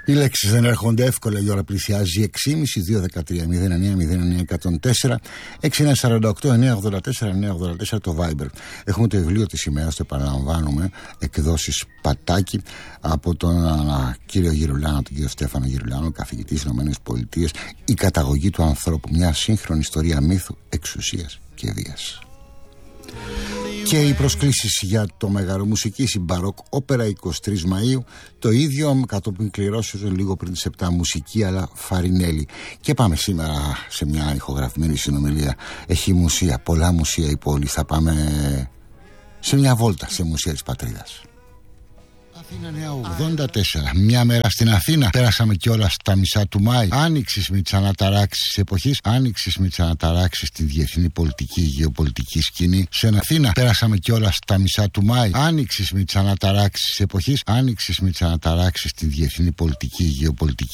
Οι λέξεις δεν έρχονται εύκολα, η ώρα πλησιάζει 6.30, 2-13-09-09-104, 6-9-48-9-84-9-84 το Viber. Έχουμε το βιβλίο της ημέρας, το επαναλαμβάνουμε, εκδόσεις Πατάκη, από τον κύριο Γυρουλάνο, τον κύριο Στέφανο Γυρουλάνο, καθηγητής ΗΠΑ, η καταγωγή του ανθρώπου, μια σύγχρονη ιστορία μύθου, εξουσίας και βίας. Και οι προσκλήσεις για το μεγαλομουσική συμπαρόκ όπερα 23 Μαΐου, το ίδιο κατόπιν κληρώσεως λίγο πριν τις 7 μουσική αλλά Φαρινέλη. Και πάμε σήμερα σε μια ηχογραφημένη συνομιλία. Έχει μουσεία, πολλά μουσεία η πόλη. Θα πάμε σε μια βόλτα σε μουσεία της πατρίδας. Αθήνα Νέα 84. Μια μέρα στην Αθήνα. Πέρασαμε κιόλας τα μισά του Μάη. Άνοιξης με τις αναταράξεις της εποχής. Άνοιξης με τις αναταράξεις στη διεθνή πολιτική, γεωπολιτική σκηνή. Σε Αθήνα πέρασαμε κιόλας τα μισά του Μάη. Άνοιξης με τις αναταράξεις της εποχής. Άνοιξης με τις αναταράξεις στη διεθνή πολιτική, γεωπολιτική